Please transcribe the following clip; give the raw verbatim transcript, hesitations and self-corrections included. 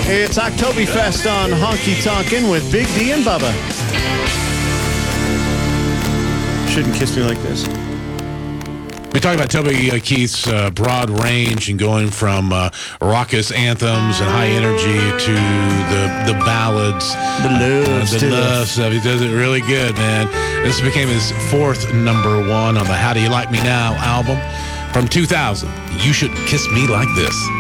It's Oktoberfest on Honky Tonkin' with Big D and Bubba. Shouldn't kiss me like this. We talked about Toby uh, Keith's uh, broad range and going from uh, raucous anthems and high energy to the the ballads, The love uh, the love stuff. He does it really good, man. This became his fourth number one on the How Do You Like Me Now album from two thousand. You Should Kiss Me Like This.